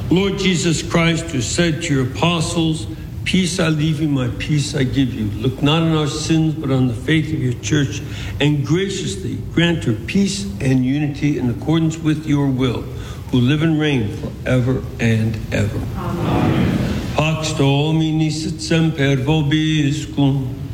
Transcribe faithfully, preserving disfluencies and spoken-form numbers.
Lord Jesus Christ, who said to your apostles, peace I leave you, my peace I give you. Look not on our sins, but on the faith of your church, and graciously grant her peace and unity in accordance with your will, who live and reign forever and ever. Amen. Pax Domini sit semper vobiscum.